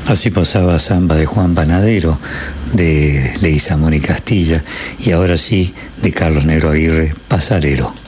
Así pasaba Samba de Juan Panadero, de Leguizamón y Castilla, y ahora sí, de Carlos Negro Aguirre, Pasarelo.